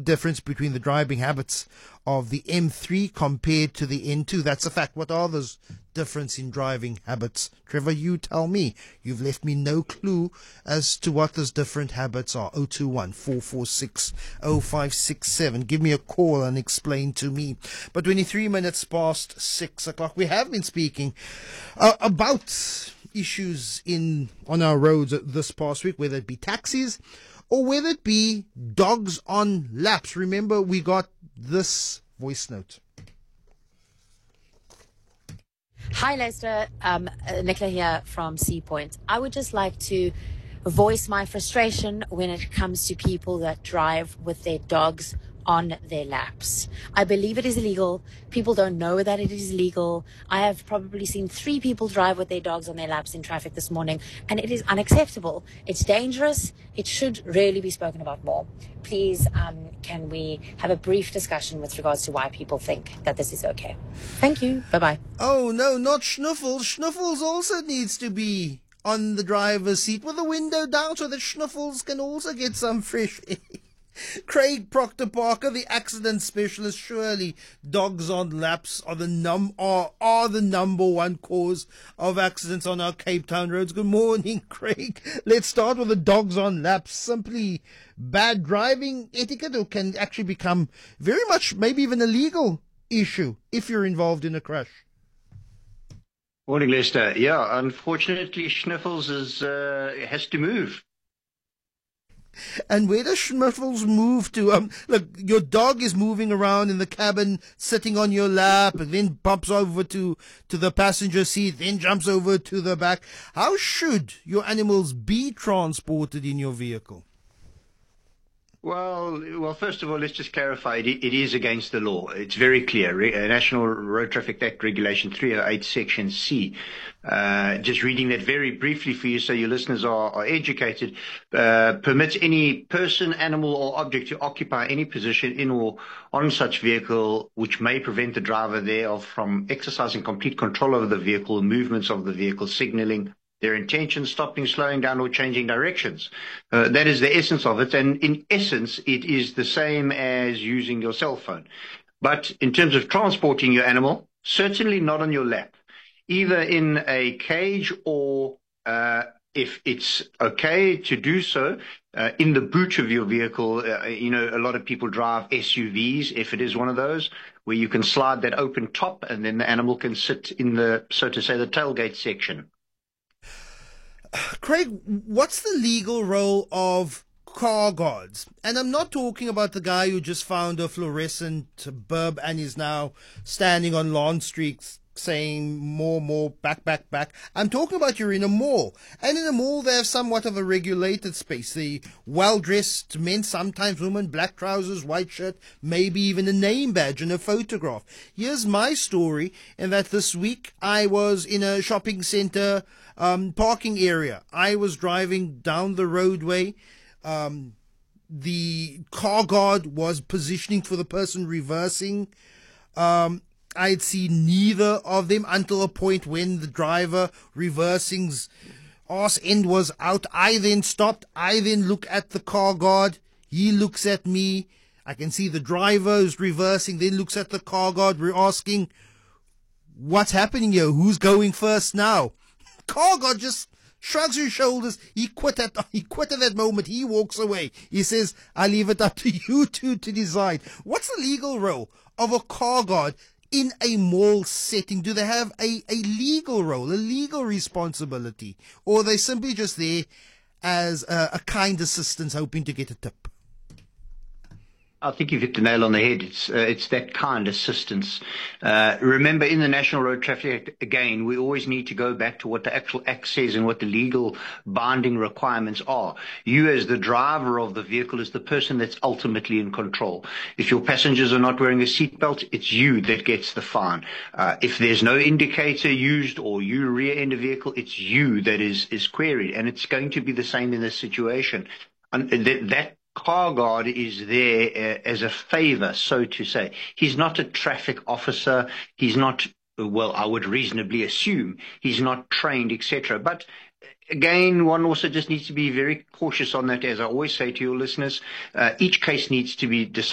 difference between the driving habits of the M3 compared to the N2. That's a fact. What are those difference in driving habits? Trevor, you tell me. You've left me no clue as to what those different habits are. 021 446 0567. Give me a call and explain to me. But 23 minutes past 6 o'clock, we have been speaking about issues on our roads this past week, whether it be taxis or whether it be dogs on laps. Remember, we got this voice note. Hi, Lester. Nicola here from Sea Point. I would just like to voice my frustration when it comes to people that drive with their dogs on their laps. I believe it is illegal. People don't know that it is illegal. I have probably seen 3 people drive with their dogs on their laps in traffic this morning, and it is unacceptable. It's dangerous. It should really be spoken about more. Please, can we have a brief discussion with regards to why people think that this is okay? Thank you. Bye-bye. Oh, no, not Schnuffles. Schnuffles also needs to be on the driver's seat with the window down so that Schnuffles can also get some fresh air. Craig Proctor Parker, the accident specialist. Surely dogs on laps are the number one cause of accidents on our Cape Town roads. Good morning, Craig. Let's start with the dogs on laps. Simply bad driving etiquette, or can actually become very much maybe even a legal issue if you're involved in a crash. Morning, Lester. Yeah, unfortunately, Schnuffles has to move. And where does Schnuffles move to? Look, your dog is moving around in the cabin, sitting on your lap, and then bumps over to the passenger seat, then jumps over to the back. How should your animals be transported in your vehicle? Well, first of all, let's just clarify. It is against the law. It's very clear. National Road Traffic Act Regulation 308, Section C. Just reading that very briefly for you so your listeners are educated, permits any person, animal, or object to occupy any position in or on such vehicle which may prevent the driver thereof from exercising complete control over the vehicle, movements of the vehicle, signaling their intentions, stopping, slowing down, or changing directions. That is the essence of it. And in essence, it is the same as using your cell phone. But in terms of transporting your animal, certainly not on your lap, either in a cage or if it's okay to do so, in the boot of your vehicle. A lot of people drive SUVs, if it is one of those, where you can slide that open top and then the animal can sit in the, so to say, the tailgate section. Craig, what's the legal role of car guards? And I'm not talking about the guy who just found a fluorescent bulb and is now standing on lawn streaks saying more, back. I'm talking about you're in a mall. And in a mall, they have somewhat of a regulated space. The well-dressed men, sometimes women, black trousers, white shirt, maybe even a name badge and a photograph. Here's my story, in that this week I was in a shopping center parking area. I was driving down the roadway. The car guard was positioning for the person reversing. I'd seen neither of them until a point when the driver reversing's arse end was out. I then stopped. I then look at the car guard. He looks at me. I can see the driver who's reversing, then looks at the car guard. We're asking, what's happening here? Who's going first now? Car guard just shrugs his shoulders. He quit at that moment. He walks away. He says, I leave it up to you two to decide. What's the legal role of a car guard in a mall setting? Do they have a legal role, a legal responsibility? Or are they simply just there as a kind assistance hoping to get a tip? I think you've hit the nail on the head. It's that kind assistance. Remember, in the National Road Traffic Act, again, we always need to go back to what the actual act says and what the legal binding requirements are. You, as the driver of the vehicle, is the person that's ultimately in control. If your passengers are not wearing a seatbelt, it's you that gets the fine. If there's no indicator used or you rear-end a vehicle, it's you that is queried. And it's going to be the same in this situation. And that car guard is there as a favor, so to say. He's not a traffic officer. He's not, well, I would reasonably assume he's not trained, etc. But again, one also just needs to be very cautious on that. As I always say to your listeners, each case needs to be decided